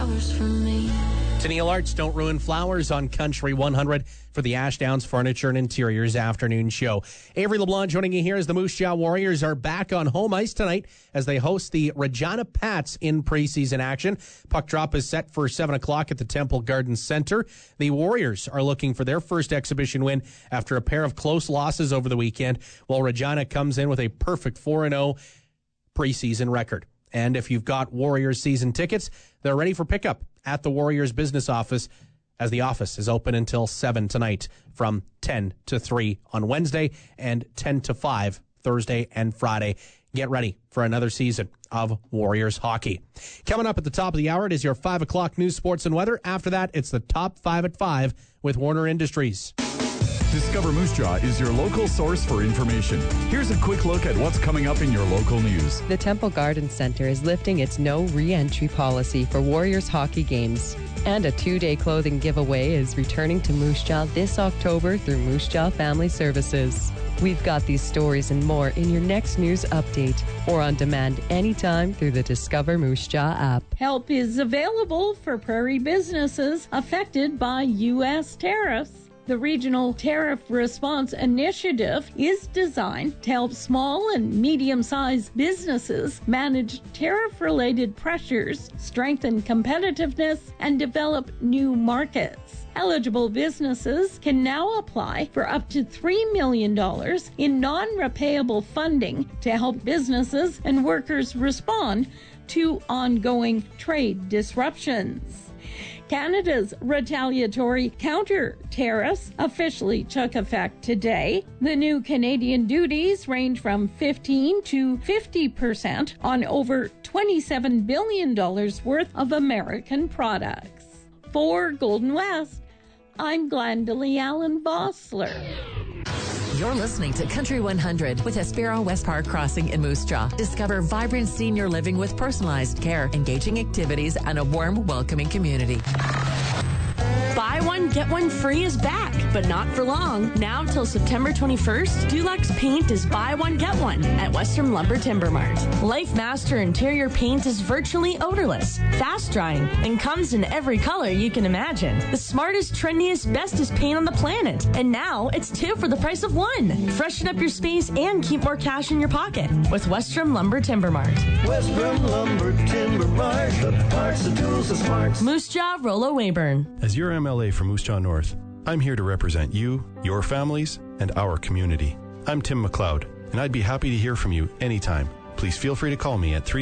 flowers for me. Tennille Arts, Don't Ruin Flowers on Country 100 for the Ashdowns Furniture and Interiors afternoon show. Avery LeBlanc joining you here as the Moose Jaw Warriors are back on home ice tonight as they host the Regina Pats in preseason action. Puck drop is set for 7 o'clock at the Temple Garden Center. The Warriors are looking for their first exhibition win after a pair of close losses over the weekend, while Regina comes in with a perfect 4-0 preseason record. And if you've got Warriors season tickets, they're ready for pickup at the Warriors business office, as the office is open until 7 tonight from 10 to 3 on Wednesday and 10 to 5 Thursday and Friday. Get ready for another season of Warriors hockey. Coming up at the top of the hour, it is your 5 o'clock news, sports, and weather. After that, it's the Top 5 at 5 with Warner Industries. Discover Moose Jaw is your local source for information. Here's a quick look at what's coming up in your local news. The Temple Garden Center is lifting its no re-entry policy for Warriors hockey games. And a 2-day clothing giveaway is returning to Moose Jaw this October through Moose Jaw Family Services. We've got these stories and more in your next news update or on demand anytime through the Discover Moose Jaw app. Help is available for prairie businesses affected by U.S. tariffs. The Regional Tariff Response Initiative is designed to help small and medium-sized businesses manage tariff-related pressures, strengthen competitiveness, and develop new markets. Eligible businesses can now apply for up to $3 million in non-repayable funding to help businesses and workers respond to ongoing trade disruptions. Canada's retaliatory counter-tariffs officially took effect today. The new Canadian duties range from 15% to 50% on over $27 billion worth of American products. For Golden West, I'm Glendalee Allen Vossler. You're listening to Country 100 with Espero West Park Crossing in Moose Jaw. Discover vibrant senior living with personalized care, engaging activities, and a warm, welcoming community. Buy one, get one free is back, but not for long. Now till September 21st, Dulux Paint is buy one, get one at Western Lumber Timber Mart. Life Master interior paint is virtually odorless, fast drying, and comes in every color you can imagine. The smartest, trendiest, bestest paint on the planet. And now it's 2 for the price of 1. Freshen up your space and keep more cash in your pocket with Western Lumber Timber Mart. Western Lumber Timber Mart, the parts, the tools, the smarts. Moose Jaw, Rollo Weyburn. As your MLA for Moose Jaw North, I'm here to represent you, your families, and our community. I'm Tim McLeod, and I'd be happy to hear from you anytime. Please feel free to call me at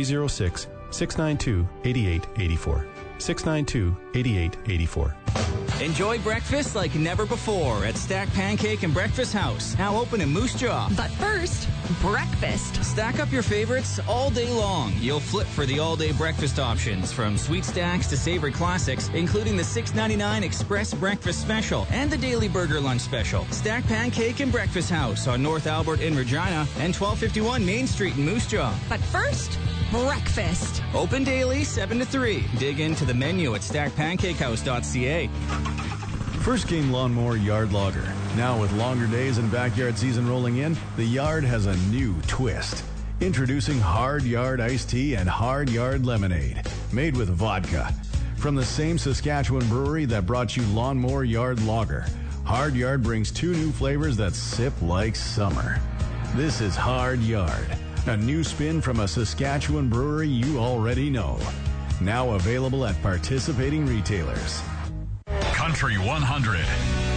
306-692-8884. 692-8884. Enjoy breakfast like never before at Stack Pancake and Breakfast House, now open in Moose Jaw. But first, breakfast. Stack up your favorites all day long. You'll flip for the all-day breakfast options, from sweet stacks to savory classics, including the $6.99 Express Breakfast Special and the Daily Burger Lunch Special. Stack Pancake and Breakfast House on North Albert in Regina and 1251 Main Street in Moose Jaw. But first, breakfast. Open daily 7 to 3. Dig into the menu at stackpancakehouse.ca. First Game Lawnmower Yard Logger. Now with longer days and backyard season rolling in, the yard has a new twist. Introducing Hard Yard Iced Tea and Hard Yard Lemonade, made with vodka. From the same Saskatchewan brewery that brought you Lawnmower Yard Lager, Hard Yard brings 2 new flavors that sip like summer. This is Hard Yard, a new spin from a Saskatchewan brewery you already know. Now available at participating retailers. Country 100.